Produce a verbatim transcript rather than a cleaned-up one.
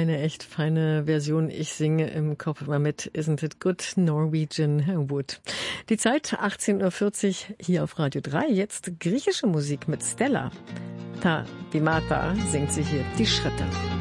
Eine echt feine Version. Ich singe im Kopf immer mit Isn't It Good, Norwegian Wood. Die Zeit achtzehn Uhr vierzig hier auf Radio drei. Jetzt griechische Musik mit Stella. Ta Bimata singt sie hier die Schritte.